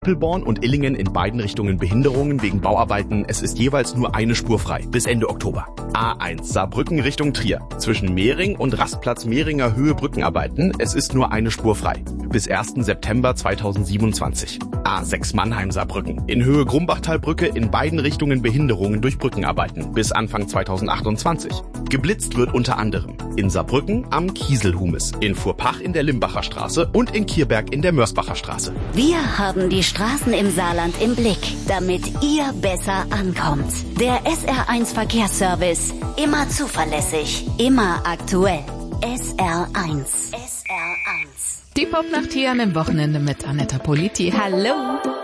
Apelborn und Illingen in beiden Richtungen Behinderungen wegen Bauarbeiten. Es ist jeweils nur eine Spur frei bis Ende Oktober. A1 Saarbrücken Richtung Trier. Zwischen Mehring und Rastplatz Mehringer Höhe Brückenarbeiten. Es ist nur eine Spur frei bis 1. September 2027. A6 Mannheim Saarbrücken. In Höhe Grumbachtalbrücke in beiden Richtungen Behinderungen durch Brückenarbeiten bis Anfang 2028. Geblitzt wird unter anderem in Saarbrücken am Kieselhumes, in Furpach in der Limbacher Straße und in Kierberg in der Mörsbacher Straße. Wir haben die Straßen im Saarland im Blick, damit ihr besser ankommt. Der SR1 Verkehrsservice. Immer zuverlässig, immer aktuell. SR1. SR1. Die Popnacht hier an dem Wochenende mit Anetta Politi. Hallo!